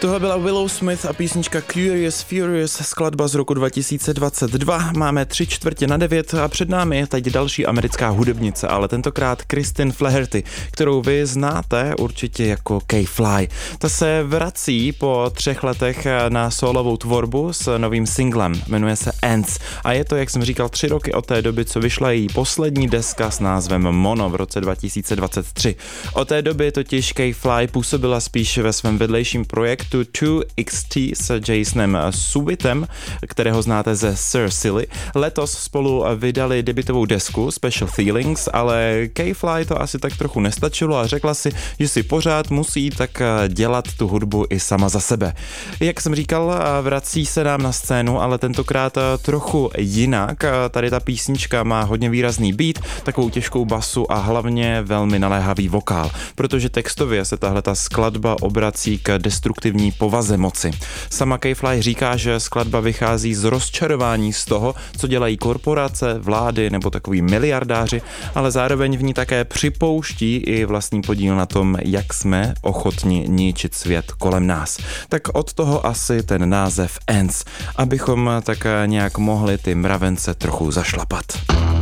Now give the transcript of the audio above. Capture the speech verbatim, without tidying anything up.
Tohle byla Willow Smith a písnička Curious Furious, skladba z roku dva tisíce dvacet dva. Máme tři čtvrtě na devět a před námi je teď další americká hudebnice, ale tentokrát Kristin Flaherty, kterou vy znáte určitě jako K-Fly. Ta se vrací po třech letech na solovou tvorbu s novým singlem, jmenuje se Ants a je to, jak jsem říkal, tři roky od té doby, co vyšla její poslední deska s názvem Mono v roce dva tisíce dvacet tři. Od té doby totiž K-Fly působila spíš ve svém vedlejším projektu two X T s Jasonem Subitem, kterého znáte ze Sir Silly. Letos spolu vydali debutovou desku Special Feelings, ale K-Fly to asi tak trochu nestačilo a řekla si, že si pořád musí tak dělat tu hudbu i sama za sebe. Jak jsem říkal, vrací se nám na scénu, ale tentokrát trochu jinak. Tady ta písnička má hodně výrazný beat, takovou těžkou basu a hlavně velmi naléhavý vokál, protože textově se tahle ta skladba obrací k destruktivní povaze moci. Sama K-Fly říká, že skladba vychází z rozčarování z toho, co dělají korporace, vlády nebo takový miliardáři, ale zároveň v ní také připouští i vlastní podíl na tom, jak jsme ochotni ničit svět kolem nás. Tak od toho asi ten název Ants, abychom tak nějak mohli ty mravence trochu zašlapat.